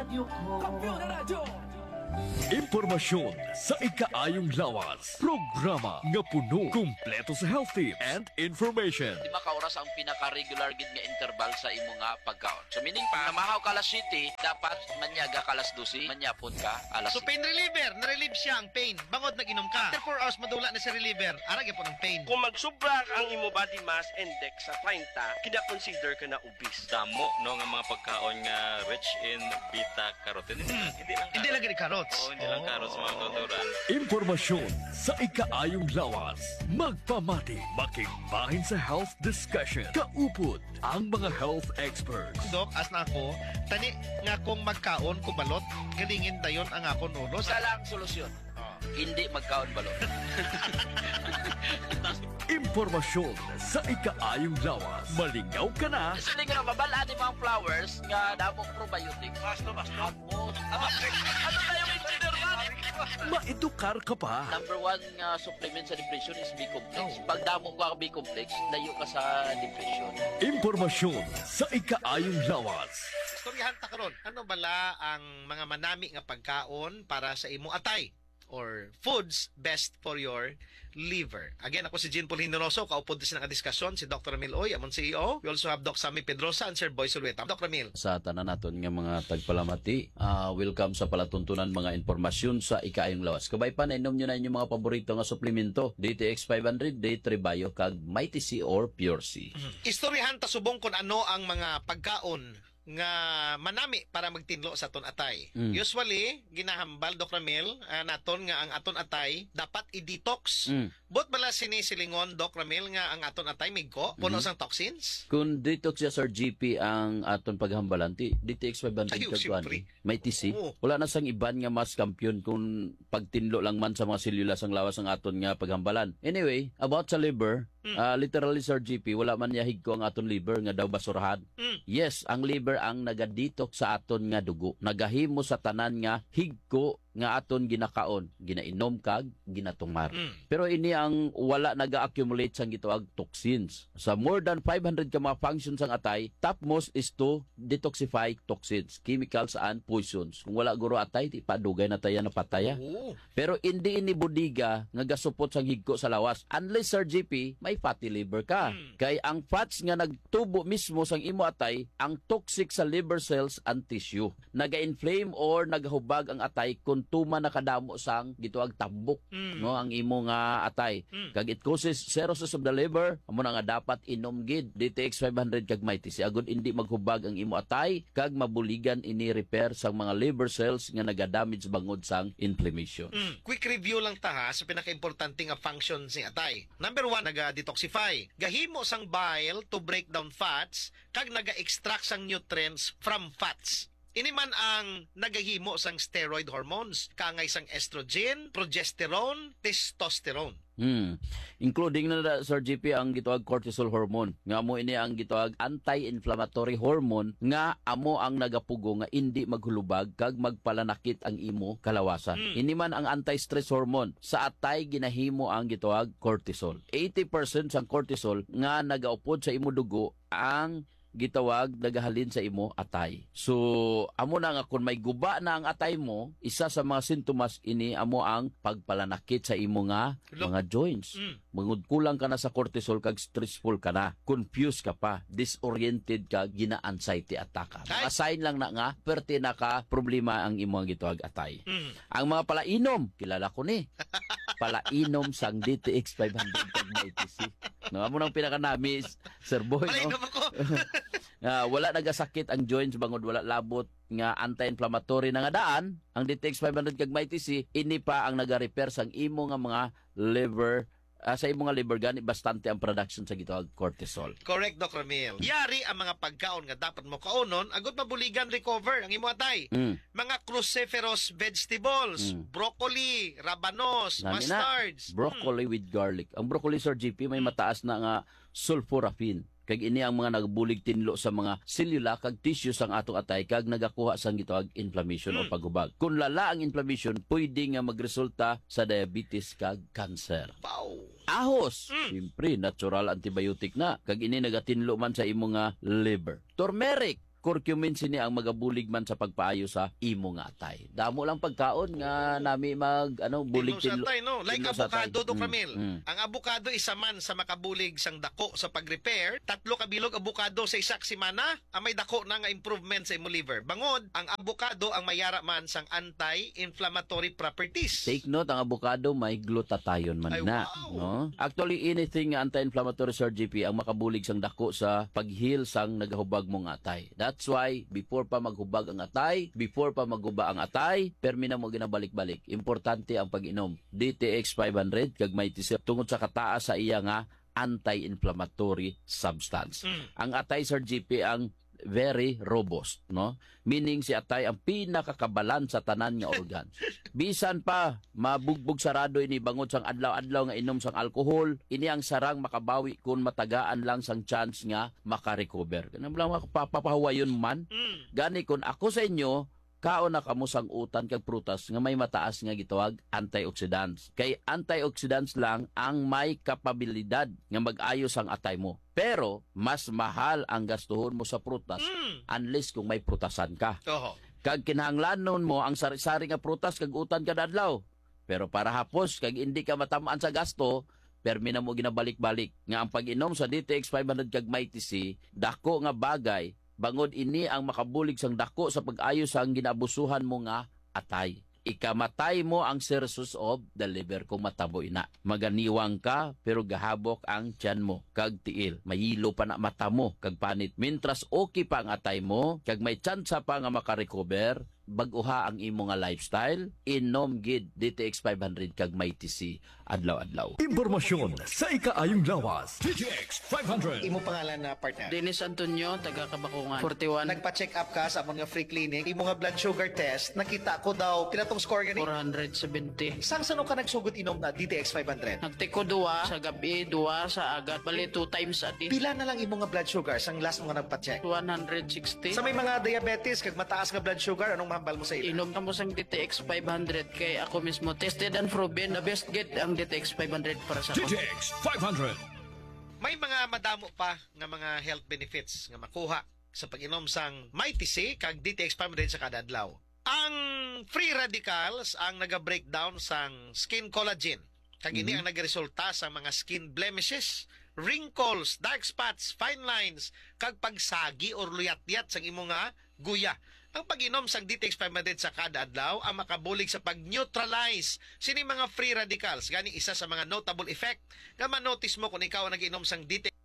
radyo ko. Kampiyon na radyo! Impormasyon sa ikaayong lawas. Programa nga puno, kumpleto sa health tips and information. 5 ka oras ang pinaka-regular gid nga interval sa imo nga pagkaon. So meaning pa, namahaw ka alas 7, dapat manyaga ka alas 12, manyapon ka alas So 7. pain reliever, na-relieve siya ang pain. Bangod nag-inom ka. After 4 hours madula na si reliever. Arag po ng pain. Kung magsubra ang imo body mass index sa 30, kina-consider ka na obese. Damo no nga mga pagkaon nga rich in beta carotene. Hindi lagi ni carrots. Oo, hindi lang carrots mga kauturan. Impormasyon sa ikaayong lawas. Magpamati, makigbahin sa health discussion. Kaupod ang mga health experts. Dok, as na ako, tani nga kung magkaon ko balot, galingin dayon ang ako nuno. Isa lang solusyon. Hindi magkaon balot. Impormasyon sa ikaayong lawas. Malingaw ka na. Sa nga mabalaan ni mga flowers nga damong probiotic. Basto. Ano tayo yung engineer man? Maedukar ka pa. Number 1 nga supplement sa depression is B-complex. Pag damo ka B-complex, layo ka sa depression. Impormasyon sa ikaayong lawas. Istoryahan ta karon. Ano bala ang mga manami nga pagkaon para sa imo atay? Or foods best for your liver. Again, ako si Jean Paul Hindoroso, kaupod din ng diskusyon si Dr. Emil Oy, among CEO. We also have Doc Sammy Pedrosa and Sir Boy Sulueta. Dr. Emil. Sa tanan naton nga mga tagpalamati, welcome sa palatuntunan mga impormasyon sa ikaayong lawas. Kabay pa na inom nyo na inyong mga paborito nga suplemento. DTX 500, Day3 Bio, kag Mighty C or Pure C. Istoryahan ta subong kung ano ang mga pagkaon nga manami para magtinlo sa aton atay. Usually, ginahambal, Dr. Ramil, naton nga ang aton atay dapat i-detox. Bot bala sinisilingon, Dr. Ramil, nga ang aton atay may go, puno sang toxins? Kung detox siya Sir GP ang aton paghambalan, DTX 500 Ayun, kag siyempre. may TC. Oo. Wala na sang iban nga mas kampiyon kung pagtinlo lang man sa mga selula sang lawas ang aton nga paghambalan. Anyway, about sa liver, literally Sir GP, wala man niya higko ang aton liver nga daw basurahan. Yes, ang liver ang nagadetox sa aton nga dugo. Nagahimo sa tanan nga higko nga aton ginakaon, ginainom kag ginatumar. Pero ini ang wala naga-accumulate sang gitawag toxins. Sa more than 500 ka mga functions ang atay, topmost is to detoxify toxins, chemicals and poisons. Kung wala guro atay, di padugay na tayo na pataya. Pero hindi ini budiga nga gasupot sang higko sa lawas. Unless Sir GP, may fatty liver ka. Kay ang fats nga nagtubo mismo sang imo atay, ang toxic sa liver cells and tissue. Naga-inflame or nagahubag ang atay kung tuma nakadamo sang gituag tambok no ang imo nga atay. Kag it causes cirrhosis of the liver, amo na nga dapat inom gid DTX 500 kag Mighty C agud hindi maghubag ang imo atay kag mabuligan ini repair sang mga liver cells nga nagadamage bangod sang inflammation. Quick review lang ta ha sa pinaka-importante nga function sing atay. Number 1, naga-detoxify. Gahimo sang bile to break down fats kag naga-extract sang nutrients from fats. Ini man ang nagahimo sang steroid hormones, kangay sang estrogen, progesterone, testosterone. Including na Sir GP ang gitawag cortisol hormone. Nga mo ini ang gitawag anti-inflammatory hormone nga amo ang nagapugo nga hindi maghulubag kag magpalanakit ang imo kalawasan. Ini man ang anti-stress hormone. Sa atay ginahimo ang gitawag cortisol. 80% sang cortisol nga nagaupod sa imo dugo ang gitawag nagahalin sa imo atay. So, amo na nga kung may guba na ang atay mo, isa sa mga sintomas ini amo ang pagpalanakit sa imo nga mga joints. Mangud kulang ka na sa cortisol kag stressful ka na, confused ka pa, disoriented ka, gina-anxiety attack ka. Mga sign lang na nga, perte na ka, problema ang imo nga gitawag atay. Ang mga palainom, kilala ko ni. Palainom sang DTX 500 kag Mighty C. No, amo nang pinaka-nami, Sir Boy, no? Palainom ako. Wala nagasakit ang joints bangod wala labot nga anti-inflammatory na nga daan ang DTX 500 kag Mighty C ini pa ang naga-repair sang imo nga mga liver sa imo nga liver gani bastante ang production sa gitawag cortisol. Correct, Dr. Emil. Yari ang mga pagkaon nga dapat mo kaunon, agud mabuligan recover ang imo atay. Mga cruciferous vegetables, broccoli, rabanos, Nami na, mustards. broccoli with garlic. Ang broccoli Sir GP may mataas na nga sulforaphane. Kag ini ang mga nagbulig tinlo sa mga selula kag tissues ang atong atay kag nagakuha sang gitawag inflammation o paghubag. Kung lala ang inflammation, pwede nga magresulta sa diabetes kag cancer. Wow. Ahos, siyempre natural antibiotic na kag ini nagatinlo man sa imo nga liver. Turmeric, curcumin sini ang magabulig man sa pagpaayo sa imo nga atay. Damo lang pagkaon nga nami bulig Tinlo sa atay, no? Like tinlo sa atay. avocado, Dr. Camille. Mm. Ang avocado isa man sa makabulig sang dako sa pag-repair. 3 ka bilog avocado sa isak semana, ang may dako na nga improvement sa imo liver. Bangod, ang avocado ang mayara man sang anti-inflammatory properties. Take note, ang avocado may glutathione man Ay, na. wow. No? Actually, anything nga anti-inflammatory, Sir GP, ang makabulig sang dako sa pag-heal sang nagahubag mong atay. That's why, before pa maghubag ang atay, before pa maghuba ang atay, permi na mo ginabalik-balik. Importante ang pag-inom. DTX 500, kag may tisip, tungod sa kataas sa iya nga anti-inflammatory substance. Ang atay, Sir GP, ang very robust, no? Meaning si atay ang pinakakabalan sa tanan nga organ. Bisan pa mabugbog sarado ini bangod sang adlaw-adlaw nga inom sang alcohol, ini ang sarang makabawi kung matagaan lang sang chance nga makarecover. Kanang lang papapahawayon man. Gani kun ako sa inyo, kaon na kamo sang utan kag prutas nga may mataas nga gitawag antioxidants. Kay antioxidants lang ang may kapabilidad nga mag-ayos ang atay mo. Pero mas mahal ang gastuhon mo sa prutas unless kung may prutasan ka. Oho. Kag kinahanglanon mo ang sari-sari nga prutas kag utan kada adlaw. Pero para hapos kag hindi ka matamaan sa gasto, permi na mo ginabalik-balik nga ang pag-inom sa DTX 500 kag Mighty C, dako nga bagay. Bangod ini ang makabulig sang dako sa pag-ayos sang ginabusuhan mo nga atay. Ikamatay mo ang cirrhosis of the liver kung mataboy na. Maganiwang ka pero gahabok ang tiyan mo kag tiil. Mayilo pa na mata mo kag panit. Mintras okay pa ang atay mo kag may tsansa pa nga makarecover, bag-uha ang imo nga lifestyle, inom gid DTX 500 kag Mighty C adlaw-adlaw. Impormasyon sa ikaayong lawas. DTX 500. Imo pangalan na partner. Dennis Antonio, taga Kabakungan. 41, Nagpa-check up ka sa among nga free clinic, imo nga blood sugar test, nakita ko daw pinatong score gani. 470. Sang sano ka nagsugod inom na DTX 500? Nagtiko 2 sa gabi, 2 sa agat. Bali 2 times a day. Pila na lang imo nga blood sugar sang last mo nga nagpa-check? 160. Sa may mga diabetes kag mataas nga blood sugar, anong mahambal mo sa ila? Inom ka mo sang DTX 500 kay ako mismo tested and proven the best get ang DTX 500 para sa ako. DTX 500. May mga madamo pa nga mga health benefits nga makuha sa pag-inom sang Mighty C kag DTX 500 sa kada adlaw. Ang free radicals ang naga-breakdown sang skin collagen. Kag ini ang nagresulta sa mga skin blemishes, wrinkles, dark spots, fine lines, kag pagsagi or luyat-yat sang imo nga guya. Ang pag-inom sang DTX 500 sa kada adlaw ang makabulig sa pag-neutralize sini mga free radicals. Gani isa sa mga notable effect nga manotice mo kung ikaw ang nag-inom sang DTX